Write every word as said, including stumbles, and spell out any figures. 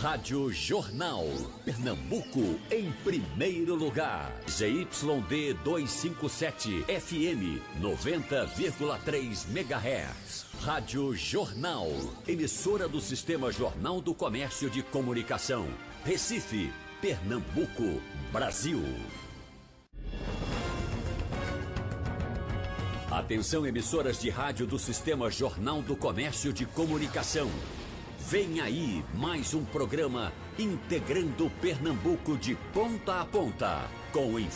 Rádio Jornal. Pernambuco em primeiro lugar. Z Y D duzentos e cinquenta e sete, F M noventa vírgula três megahertz. Rádio Jornal. Emissora do Sistema Jornal do Comércio de Comunicação. Recife, Pernambuco, Brasil. Atenção, emissoras de rádio do Sistema Jornal do Comércio de Comunicação. Vem aí mais um programa integrando Pernambuco de ponta a ponta, com